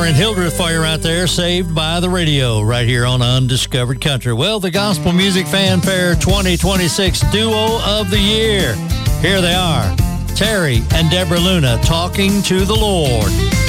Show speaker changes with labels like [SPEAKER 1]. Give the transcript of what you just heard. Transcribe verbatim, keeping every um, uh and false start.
[SPEAKER 1] Connor and Hildreth for you right there, saved by the radio right here on Undiscovered Country. Well, the Gospel Music Fanfare twenty twenty-six Duo of the Year. Here they are, Terry and Deborah Luna, Talking to the Lord.